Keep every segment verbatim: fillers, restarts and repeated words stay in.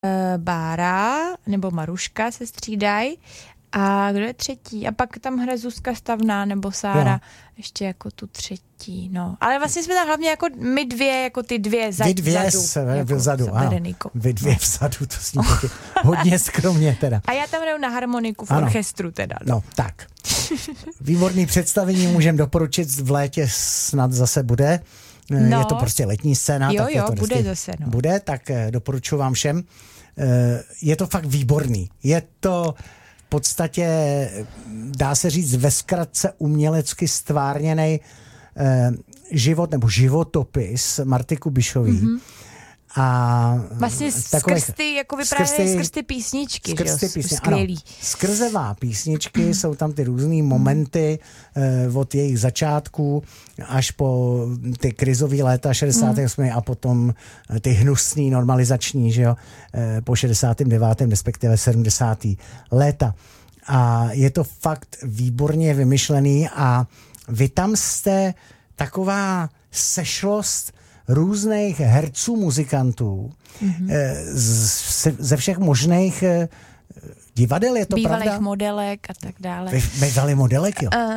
Bára nebo Maruška se střídají. A kdo je třetí? A pak tam hraje Zuzka Stavná nebo Sára. Jo. Ještě jako tu třetí, no. Ale vlastně jsme tam hlavně jako my dvě, jako ty dvě za, Vy dvě vzadu. Se, jako vzadu, ano. Vy dvě vzadu, to zní taky hodně skromně teda. A já tam hraju na harmoniku v ano. orchestru teda. No, no tak. Výborný představení můžem doporučit, v létě snad zase bude. No. Je to prostě letní scéna. Jo, tak jo, je to bude vždycky, zase, no. Bude, tak doporučuji vám všem. Je to fakt výborný. Je to v podstatě, dá se říct, ve zkratce umělecky stvárněnej eh, život nebo životopis Marty Kubišový. Mm-hmm. A vlastně takových, skrz ty, jako vyprávějí skrz ty písničky, skrz ty písně, skvělý. Ano, skrzevá písničky, mm. jsou tam ty různý momenty eh, od jejich začátků až po ty krizový léta šedesátých osmých Mm. a potom ty hnusný normalizační, že jo, eh, po šedesátém devátém respektive sedmdesátých léta. A je to fakt výborně vymyšlený a vy tam jste taková sešlost různých herců, muzikantů, mm-hmm. z, ze všech možných divadel, je to bývalých pravda? Bývalých modelek a tak dále. Bývalých modelek, jo? Uh,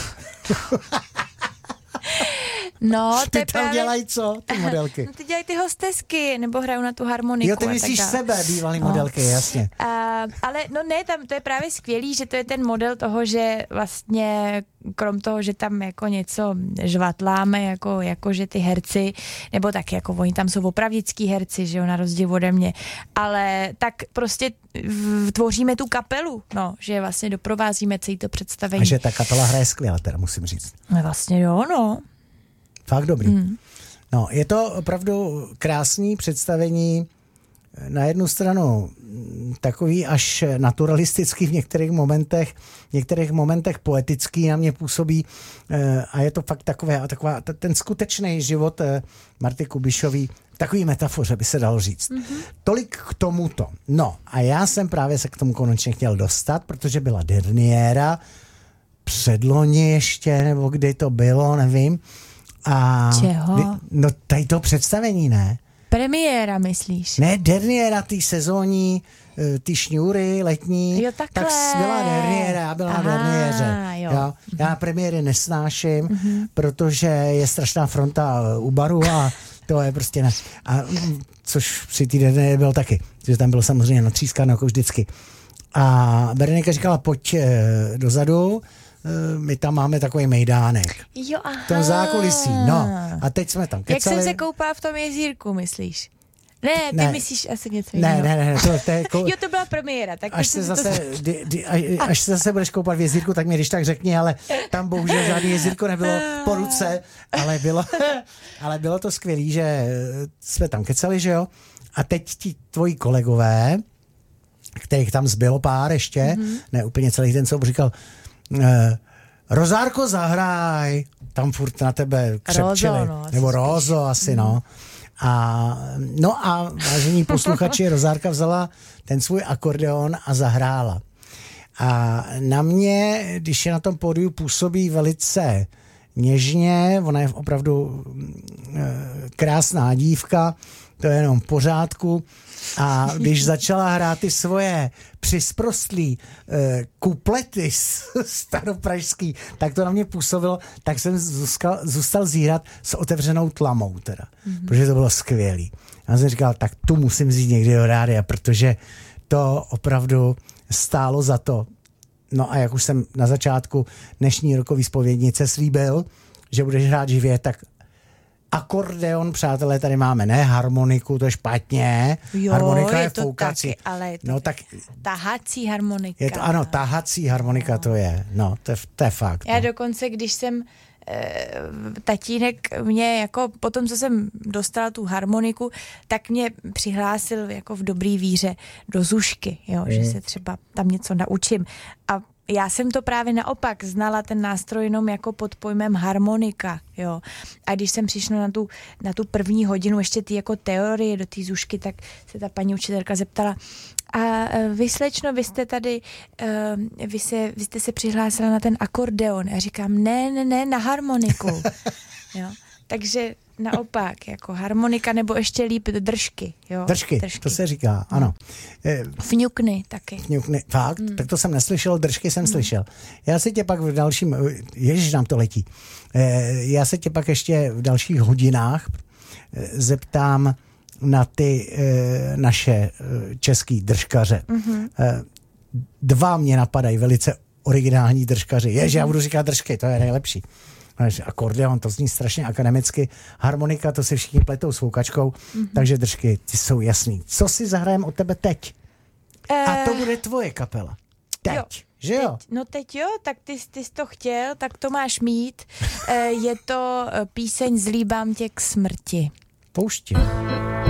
No, ty tam právě... dělají co, ty modelky? No, ty dělají ty hostesky, nebo hrajou na tu harmoniku. Jo, ty myslíš sebe, bývalý no. modelky, jasně. Uh, ale no ne, tam to je právě skvělý, že to je ten model toho, že vlastně krom toho, že tam jako něco žvatláme, jako, jako že ty herci, nebo tak jako oni tam jsou opravdický herci, že jo, na rozdíl ode mě, ale tak prostě tvoříme tu kapelu, no, že vlastně doprovázíme celý to představení. A že ta kapela hraje skvěle, teda musím říct. No vlastně jo, no. Fakt dobrý. Mm. No, je to opravdu krásný představení, na jednu stranu takový až naturalistický v některých momentech, v některých momentech poetický na mě působí a je to fakt takové, taková, ten skutečný život Marty Kubišový, takový metafoře by se dalo říct. Mm-hmm. Tolik k tomuto. No a já jsem právě se k tomu konečně chtěl dostat, protože byla derniéra, předloni ještě, nebo kdy to bylo, nevím. A čeho? No tady to představení, ne? Premiéra, myslíš? Ne, derniéra, ty sezónní, ty šňůry letní. Jo, takhle. Tak byla derniéra, já byla Aha, na derniéře. Jo. Jo. Já na premiéry nesnáším, mm-hmm. protože je strašná fronta u baru a to je prostě ne. A což při té derniéře bylo taky, že tam bylo samozřejmě natřískáno jako vždycky. A Berenika říkala, pojď dozadu, my tam máme takový mejdánek. Jo, aha. V tom zákulisí, no. A teď jsme tam kecali. Jak jsem se koupala v tom jezírku, myslíš? Ne, ty ne. myslíš asi něco jiného. Ne, ne, ne. To, to je kou... Jo, to byla premiéra. Tak až, se zase, to... di, di, až se zase budeš koupat v jezírku, tak mi když tak řekni, ale tam bohužel žádný jezírko nebylo po ruce, ale bylo, ale bylo to skvělý, že jsme tam kecali, že jo? A teď ti tvoji kolegové, kterých tam zbylo pár ještě, mm-hmm. ne úplně celý ten soubor, říkal, Uh, Rozárko, zahraj, tam furt na tebe křepčili. Rozo, no, nebo Rozo asi, mm. no. A, no a vážení posluchači, Rozárka vzala ten svůj akordeon a zahrála. A na mě, když je na tom pódiu, působí velice něžně, ona je opravdu uh, krásná dívka, to je jenom v pořádku. A když začala hrát ty svoje přisprostlý uh, kuplety staropražský, tak to na mě působilo, tak jsem zůstal, zůstal zírat s otevřenou tlamou teda, mm-hmm. protože to bylo skvělý. Já jsem říkal, tak tu musím vzít někdy do rádia, protože to opravdu stálo za to. No a jak už jsem na začátku dnešní rokový zpovědnice slíbil, že budeš hrát živě, tak akordeon, přátelé, tady máme, ne harmoniku, to je špatně. Jo, harmonika je, je to foukací. taky, ale je to no, tak, tahací harmonika. Je to, ano, tahací harmonika no. to je. No, to je, to je fakt. Já no. dokonce, když jsem e, tatínek mě jako, potom, co jsem dostala tu harmoniku, tak mě přihlásil jako v dobrý víře do Zušky, jo, mm. že se třeba tam něco naučím. A já jsem to právě naopak znala ten nástroj jenom jako pod pojmem harmonika, jo. A když jsem přišla na tu, na tu první hodinu ještě ty jako teorie do té Zušky, tak se ta paní učitelka zeptala, a vy, slečno, vy jste tady, uh, vy, se, vy jste se přihlásila na ten akordeon. Já říkám, ne, ne, ne, na harmoniku. Jo. takže naopak, jako harmonika nebo ještě líp držky. Jo? Držky, držky, to se říká, ano. Fňukny taky. Fňukny, fakt? Hmm. Tak to jsem neslyšel, držky jsem hmm. slyšel. Já se tě pak v dalším, ježiš, nám to letí, já se tě pak ještě v dalších hodinách zeptám na ty naše český držkaře. Hmm. Dva mě napadají velice originální držkaři. Ježi, já budu říkat držky, to je nejlepší. Akordeon, to zní strašně akademicky. Harmonika, to si všichni pletou s foukačkou, mm-hmm. takže držky, ty jsou jasný. Co si zahrajem od tebe teď? Uh, A to bude tvoje kapela. Teď, jo, že jo? Teď, no teď jo, tak ty, ty jsi to chtěl, tak to máš mít. uh, je to píseň Zlíbám tě k smrti. Poušti.